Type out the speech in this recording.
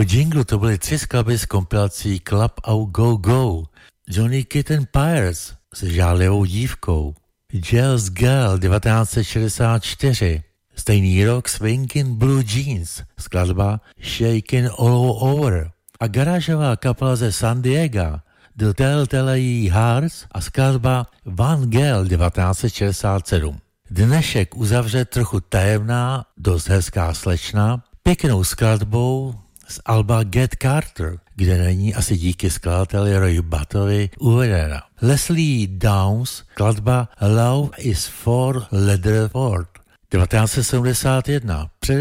Po jinglu to byly 3 skladby z kompilací Club Out Go Go, Johnny Kitten Pyres s žádlivou dívkou, Jealous Girl 1964, stejný rok Swingin' Blue Jeans, skladba Shakin' All Over a garážová kapela ze San Diego The Telltale Hearts a skladba One Girl 1967. Dnešek uzavře trochu tajemná, dost hezká slečna, pěknou skladbou z alba Get Carter, kde není asi díky skladateli Roy Buttovi uvedena. Leslie Downs, skladba Love is for Leatherford 1971.